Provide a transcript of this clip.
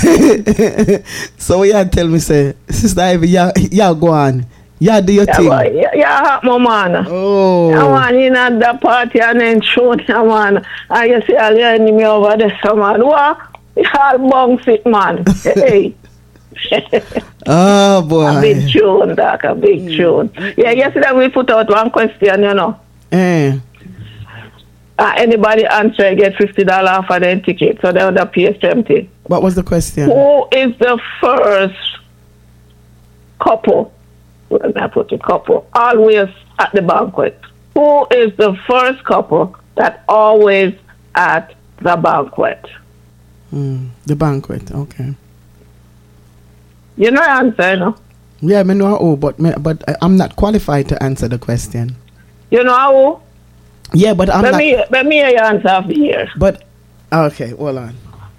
So you tell me, say, Sister Ivy, yeah, go on. Yeah, do your thing. Yeah, my man. Oh. I want in at the party and then show them, man. And you see all your enemy over there, so man. What? You all bounce it, man. Hey. Oh, boy. A big tune, Doc, a big tune. Yeah, yesterday we put out one question, you know. Anybody answer, get $50 off of their ticket, so they're on the PSMT. What was the question? Who is the first couple? When I put a couple, always at the banquet. Who is the first couple that always at the banquet? The banquet, okay. You know the answer, no? Yeah, I know who, but I'm not qualified to answer the question. You know who? Yeah, but I'm let me hear your answer after here. But, okay, hold on.